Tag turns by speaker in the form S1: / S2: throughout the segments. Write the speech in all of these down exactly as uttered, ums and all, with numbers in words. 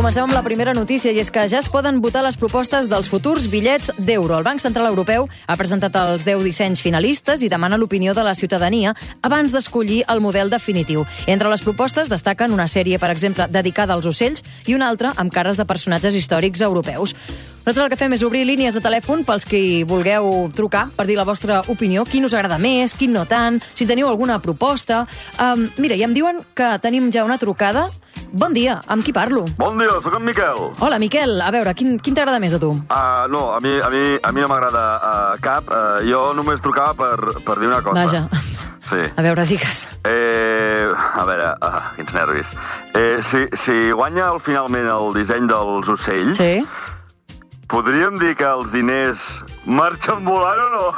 S1: comencem amb la primera notícia, i és que ja es poden votar les propostes dels futurs bitllets d'euro. El Banc Central Europeu ha presentat els deu dissenys finalistes i demana l'opinió de la ciutadania abans d'escollir el model definitiu. Entre les propostes destaquen una sèrie, per exemple, dedicada als ocells i una altra amb cares de personatges històrics europeus. Nosaltres el que fem és obrir línies de telèfon pels que vulgueu trucar per dir la vostra opinió, quin us agrada més, quin no tant, si teniu alguna proposta. Um, mira, ja em diuen que tenim ja una trucada. Bon dia, amb qui parlo?
S2: Bon dia, sóc en Miquel.
S1: Hola, Miquel. A veure, quin, quin t'agrada més a tu?
S2: Uh, no, a mi, a mi, a mi no m'agrada uh, cap. Uh, jo només trucava per, per dir una cosa.
S1: Vaja.
S2: Sí.
S1: A veure, digues.
S2: Eh, a veure, uh, quins nervis. Eh, si, si guanya el, finalment el disseny dels ocells,
S1: Sí?
S2: podríem dir que els diners marxen volant o no?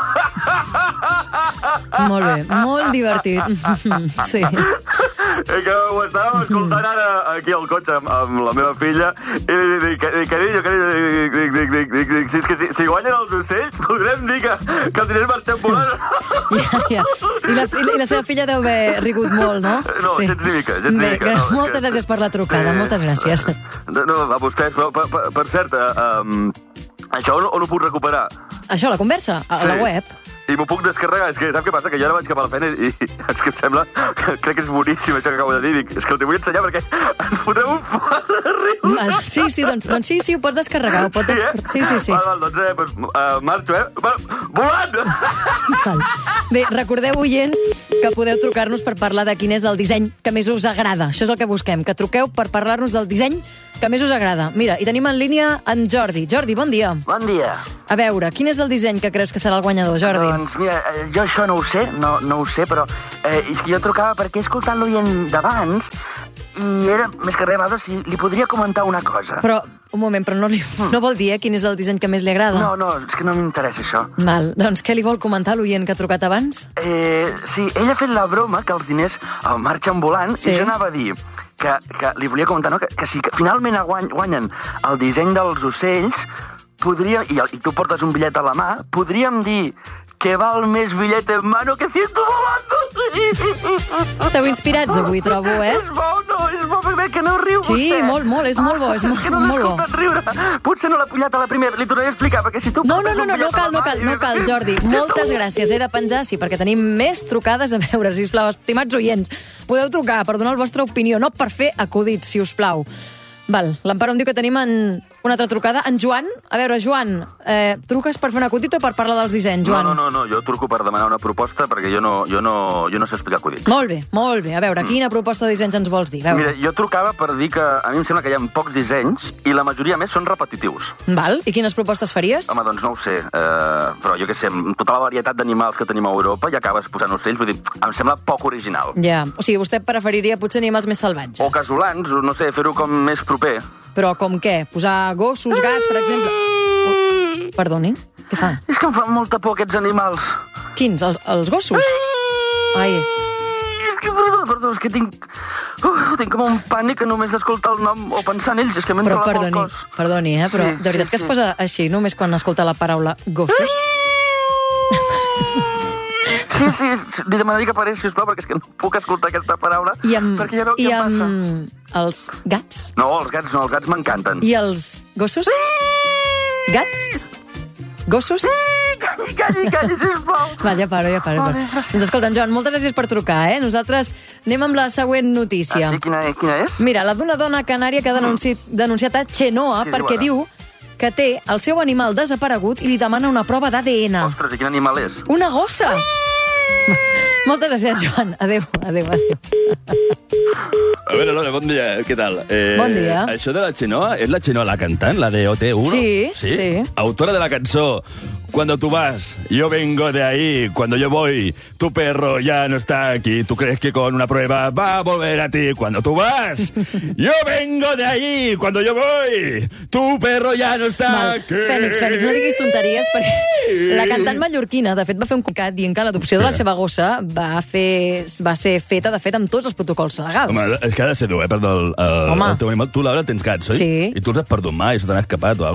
S1: Molt bé, molt divertit. Sí.
S2: Eh, que ho estàvem escoltant ara aquí al cotxe amb, amb la meva filla i li dic, carinyo, carinyo, dic, dic, dic, dic, dic, dic, si, és que si, si guanyen els ocells podrem dir que, que els diners marxen volant.
S1: Ja, ja. I la, I la seva filla deu haver rigut molt, no?
S2: No,
S1: Sí.
S2: gens ni mica, gens ni
S1: Bé,
S2: mica. No,
S1: moltes
S2: que-
S1: gràcies per la trucada,
S2: Sí.
S1: moltes gràcies.
S2: No, no, a vostès, però per, per, per cert, uh, um, això on, on ho puc recuperar?
S1: Això, la conversa, a la
S2: Sí.
S1: web.
S2: I m'ho puc descarregar. És que saps què passa? Que jo ara vaig cap a la feina i, i és que em sembla que crec que és boníssim això que acabo de dir. Dic, és que t'ho vull ensenyar perquè ens fotrem un fort de riure.
S1: Val, Sí, sí, doncs, doncs sí, sí, ho pots descarregar. Ho pots
S2: Sí,
S1: descar...
S2: eh?
S1: sí, sí, sí.
S2: Val, val, doncs eh, pues, uh, marxo, eh? Va, volant!
S1: Val. Bé, recordeu, oients, que podeu trucar-nos per parlar de quin és el disseny que més us agrada. Això és el que busquem, que truqueu per parlar-nos del disseny que més us agrada. Mira, i tenim en línia en Jordi. Jordi, bon dia.
S3: Bon dia.
S1: A veure, quin és el disseny que creus que serà el guanyador, Jordi?
S3: Doncs mira, eh, jo això no ho sé, no, no ho sé, però eh, és que jo trucava perquè he escoltat l'oient d'abans i era més que res, a veure si li podria comentar una cosa.
S1: Però, un moment, però no, li, no vol dir eh, quin és el disseny que més li agrada?
S3: No, no, és que no m'interessa això.
S1: Val, doncs què li vol comentar l'oient que ha trucat abans?
S3: Eh, sí, ell ha fet la broma que els diners eh, marxen volant
S1: Sí.
S3: i jo anava a dir que, que li volia comentar, no? que, que si que finalment guany, guanyen el disseny dels ocells, podria, i, i tu portes un bitllet a la mà, podríem dir que val més bitllet en mano que ciento volando.
S1: Esteu inspirats avui, trobo, eh?
S3: És bo, no, és bo, perquè que no riu
S1: Sí,
S3: vostè.
S1: molt, molt, és molt bo, és molt-
S3: que no
S1: molt bo.
S3: l'he escoltat riure. Potser no l'ha pillat a la primera, li tornaré a explicar, perquè si tu...
S1: No, no,
S3: portes
S1: no,
S3: un
S1: no, no
S3: bitllet a
S1: cal,
S3: la
S1: no
S3: mà
S1: cal,
S3: i-
S1: no cal, Jordi. Moltes gràcies. He de penjar, sí, perquè tenim més trucades. A veure, sisplau, estimats oients, podeu trucar per donar la vostra opinió, no per fer acudits, si us plau. Val, l'Emparo em diu que tenim en una altra trucada. En Joan, a veure, Joan, eh, truques per fer un acudit o per parlar dels dissenys, Joan?
S2: No, no, no, no, jo truco per demanar una proposta perquè jo no, jo no, jo no sé explicar acudits.
S1: Molt bé, molt bé. A veure, quina proposta de dissenys ens vols dir? A
S2: Mira,
S1: veure.
S2: jo trucava per dir que a mi em sembla que hi ha pocs dissenys i la majoria més són repetitius.
S1: Val, i quines propostes faries?
S2: Home, doncs no ho sé, eh, però jo què sé, amb tota la varietat d'animals que tenim a Europa ja acabes posant ocells, vull dir, em sembla poc original.
S1: Ja, o sigui, vostè preferiria potser animals més salvatges.
S2: O casolans, no sé, fer-ho com més proper.
S1: Però com què? Posar gossos, gats, per exemple? Oh, perdoni, què fa?
S3: És que em fan molta por aquests animals.
S1: Quins? Els, els gossos? Ai,
S3: És que, perdó, perdó, és que tinc... Uh, tinc com un pànic només d'escoltar el nom o pensar en ells, és que m'entra
S1: però
S3: la por al
S1: perdoni,
S3: cos.
S1: perdoni, eh? Però
S3: Sí,
S1: de veritat
S3: sí,
S1: que es
S3: sí.
S1: posa així només quan escolta la paraula gossos?
S3: Sí, sí, li demanaria que parés, sisplau, perquè és que no puc escoltar aquesta paraula,
S1: I amb,
S3: perquè ja veu
S1: i
S3: què em passa.
S1: amb els gats?
S2: No, els gats no, els gats m'encanten.
S1: I els gossos? Gats? Gossos?
S3: Calli, calli, calli, sisplau.
S1: Va, ja paro, ja paro. Ja
S3: Vale,
S1: paro.
S3: gràcies.
S1: Doncs escolta, en Joan, moltes gràcies per trucar, eh? Nosaltres anem amb la següent notícia.
S3: Ah, sí, quina, quina és?
S1: Mira, la d'una dona canària que ha denunciat, denunciat a Xenoa
S3: Què diu
S1: perquè
S3: ara?
S1: diu que té el seu animal desaparegut i li demana una prova d'A D N.
S2: Ostres, i quin animal és?
S1: Una gossa! Moltes gràcies, Joan. Adéu, adéu, adéu.
S4: A veure, Lola, bon dia, què tal? Eh,
S1: Bon dia.
S4: Això de la Xenoa, és la Xenoa la cantant, la de O T uno?
S1: Sí, sí.
S4: Autora de la cançó Cuando tú vas, yo vengo de ahí. Cuando yo voy, tu perro ya no está aquí. ¿Tú crees que con una prueba va a volver a ti? Cuando tú vas, yo vengo de ahí. Cuando yo voy, tu perro ya no está
S1: Val.
S4: aquí.
S1: Fènix, Fènix, no diguis tonteries, perquè la cantant mallorquina, de fet, va fer un comunicat dient que l'adopció de la seva gossa va, fer, va ser feta, de fet, amb tots els protocols legals.
S4: Home, és que ha de ser dur, eh? Perdó, el, el,
S1: Home.
S4: el teu animal. Tu, Laura, tens gats, oi?
S1: Sí.
S4: I tu els has perdut mai? Se t'han escapat o alguna cosa?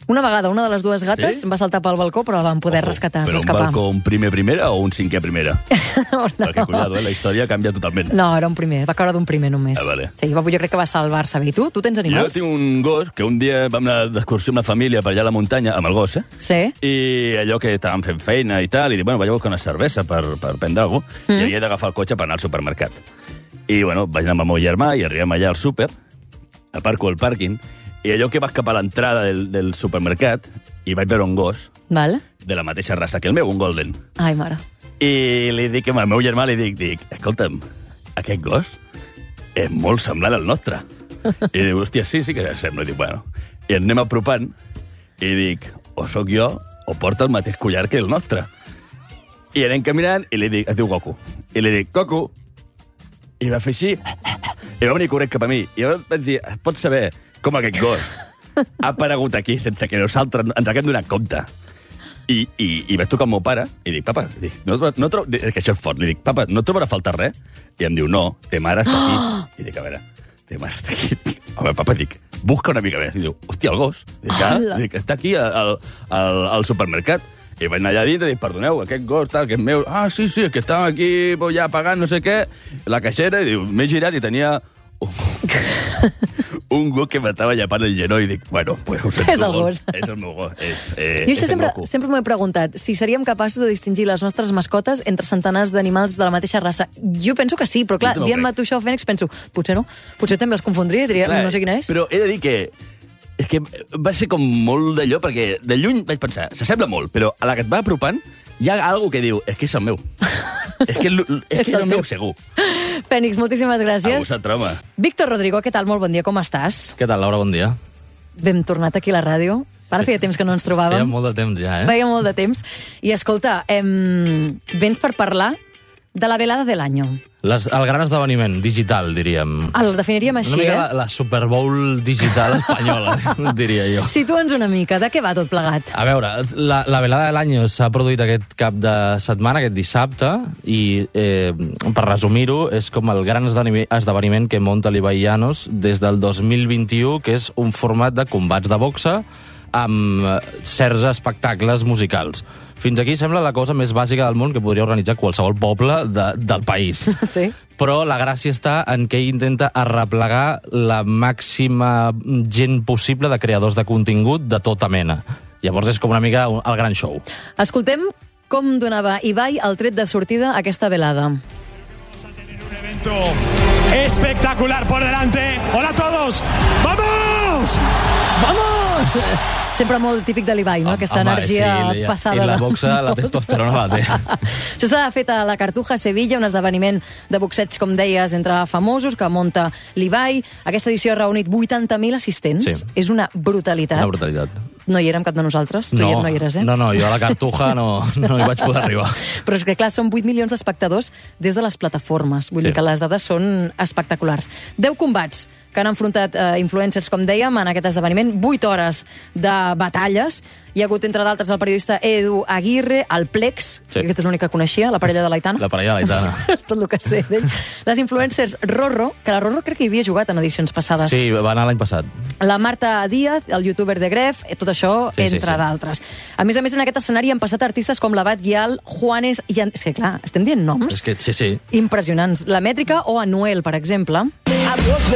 S1: Una vegada, una de les dues gates
S4: Sí?
S1: va saltar pel balcó, però la van poder
S4: Ojo,
S1: rescatar, es va
S4: però un
S1: escapar.
S4: balcó, un primer primera o un cinquè primera?
S1: no.
S4: Perquè, cuidado, eh, la història canvia totalment.
S1: No, era un primer, va caure d'un primer només.
S4: Ah, vale.
S1: Sí, jo crec que va salvar-se bé. I tu? Tu tens
S4: Jo
S1: animals?
S4: tinc un gos que un dia vam anar d'excursió amb la família per allà a la muntanya, amb el gos, eh?
S1: Sí?
S4: I allò que estàvem fent feina i tal, i dic, bueno, vaig a buscar una cervesa per, per prendre alguna cosa, mm. i havia d'agafar el cotxe per anar al supermercat. I, bueno, vaig anar amb el meu germà i arribem allà al súper, aparco al pàrquing, i allò que vaig cap a l'entrada del, del supermercat, i vaig veure un gos
S1: Val?
S4: de la mateixa raça que el meu, un golden.
S1: Ai, mare.
S4: I li dic, al meu germà, li dic, dic, escolta'm, aquest gos és molt semblant al nostre. I diu, hòstia, sí, sí que sembla. I dic, bueno. I ens anem apropant i dic, o sóc jo o porta el mateix collar que el nostre. I anem caminant i li dic, es diu Goku. I li dic, Goku. I va fer així i va venir corrent cap a mi. I llavors vaig dir, pots saber com aquest gos ha aparegut aquí sense que nosaltres ens haguem donat compte. I, i, i vaig trucar al meu pare i dic, papa, dic, no, no trobo... És que això és fort. Li dic, papa, no et trobarà a faltar res? I em diu, no, te mare està aquí. I dic, a veure, te mare està aquí. Home, papa, dic, busca una mica més. I diu, hòstia, el gos. Dic, ah, dic, està aquí al, al, al supermercat. I vaig anar allà dintre i dic, perdoneu, aquest gos tal, que és meu. Ah, sí, sí, que estava aquí ja pagant no sé què. La caixera, i diu, m'he girat i tenia... un gos que m'estava llapant el genoll i dic, bueno, pues ho sento
S1: És el
S4: molt.
S1: gos.
S4: És el meu gos. És, eh,
S1: Jo això
S4: és
S1: sempre,
S4: el Goku.
S1: sempre m'ho he preguntat, si seríem capaços de distingir les nostres mascotes entre centenars d'animals de la mateixa raça. Jo penso que sí, però clar,
S4: Jo també ho
S1: dient-me
S4: crec.
S1: tu això, Fènix, penso, potser no, potser també els confondria i diria,
S4: Clar,
S1: no sé quina és.
S4: Però he de dir que és que va ser com molt d'allò, perquè de lluny vaig pensar, s'assembla molt, però a la que et va apropant hi ha algo que diu, és que és el meu. és que és, és,
S1: És
S4: que és
S1: el
S4: el meu
S1: teu.
S4: segur.
S1: Fènix, moltíssimes
S4: A
S1: gràcies.
S4: vosaltres, home.
S1: Víctor Rodrigo, què tal? Molt bon dia, com estàs?
S5: Què tal, Laura? Bon dia.
S1: Hem tornat aquí a la ràdio. Ara feia temps que no ens trobàvem.
S5: Feia molt de temps ja, eh?
S1: Feia molt de temps. I escolta, em... vens per parlar de la velada de l'any.
S5: Les, el gran esdeveniment digital, diríem.
S1: El definiríem així,
S5: Una mica
S1: eh?
S5: la, la Super Bowl digital espanyola, diria jo.
S1: Situa'ns una mica, de què va tot plegat?
S5: A veure, la, la velada de l'any s'ha produït aquest cap de setmana, aquest dissabte, i eh, per resumir-ho, és com el gran esdeveniment, esdeveniment que munta l'Ibai Llanos des del dos mil vint-i-u, que és un format de combats de boxa amb eh, certs espectacles musicals. Fins aquí sembla la cosa més bàsica del món que podria organitzar qualsevol poble de, del país.
S1: Sí?
S5: Però la gràcia està en què intenta arreplegar la màxima gent possible de creadors de contingut de tota mena. Llavors és com una mica el gran show.
S1: Escoltem com donava Ibai el tret de sortida a aquesta velada.
S6: Espectacular por delante. Hola a todos. ¡Vamos!
S1: Vamos! Sempre molt típic de l'Ibai, no? Aquesta
S5: Home,
S1: energia
S5: sí,
S1: passada.
S5: I la
S1: de-
S5: boxa, la testosterona la té.
S1: Això s'ha fet a la Cartuja, a Sevilla, un esdeveniment de boxeig, com deies, entre famosos, que munta l'Ibai. Aquesta edició ha reunit vuitanta mil assistents.
S5: Sí.
S1: És una brutalitat.
S5: Una brutalitat.
S1: No hi érem cap de nosaltres? Tu hi no hi eres, eh?
S5: No, no, jo a la Cartuja no, no hi vaig poder arribar.
S1: Però és que, clar, són vuit milions d'espectadors des de les plataformes. Vull
S5: Sí.
S1: dir que les dades són espectaculars. deu combats que han enfrontat eh, influencers, com dèiem, en aquest esdeveniment. vuit hores de batalles. Hi ha hagut, entre d'altres, el periodista Edu Aguirre, el Plex,
S5: Sí.
S1: aquest és l'únic que coneixia, la parella de l'Aitana.
S5: La parella de l'Aitana.
S1: És tot el que sé d'ell. Les influencers Rorro, que la Rorro crec que hi havia jugat en edicions passades.
S5: Sí, va anar l'any passat.
S1: La Marta Díaz, el youtuber de Gref, eh, tot això,
S5: Sí, sí,
S1: entre
S5: sí.
S1: d'altres. A més a més, en aquest escenari han passat artistes com l'Abat Guial, Juanes i... En... És que, clar, estem dient noms
S5: És que, sí, sí.
S1: impressionants. La Mètrica o Anuel, per exemple.